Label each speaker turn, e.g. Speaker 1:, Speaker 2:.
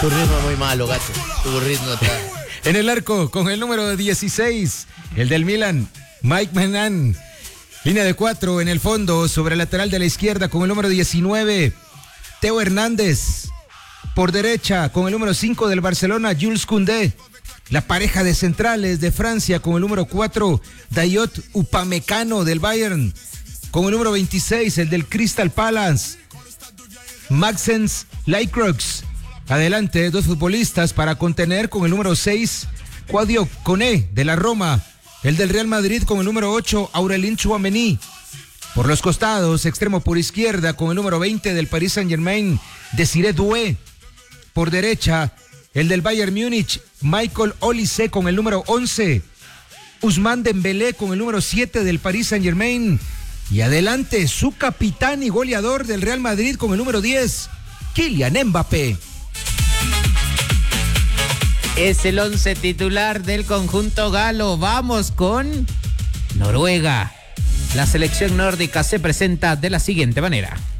Speaker 1: Tu ritmo muy malo, gato. Tu ritmo está...
Speaker 2: En el arco, con el número 16, el del Milan, Mike Maignan. Línea de 4 en el fondo, sobre el lateral de la izquierda, con el número 19, Theo Hernández. Por derecha, con el número 5 del Barcelona, Jules Koundé. La pareja de centrales de Francia, con el número 4, Dayot Upamecano del Bayern. Con el número 26, el del Crystal Palace, Maxence Lacroix. Adelante, dos futbolistas para contener, con el número 6, Sadio Koné de la Roma. El del Real Madrid con el número 8, Aurelien Tchouaméni. Por los costados, extremo por izquierda, con el número 20 del Paris Saint-Germain, Désiré Doué. Por derecha, el del Bayern Múnich, Michael Olise con el número 11. Ousmane Dembélé con el número 7 del Paris Saint-Germain. Y adelante, su capitán y goleador del Real Madrid con el número 10, Kylian Mbappé.
Speaker 3: Es el 11 titular del conjunto galo. Vamos con Noruega. La selección nórdica se presenta de la siguiente manera.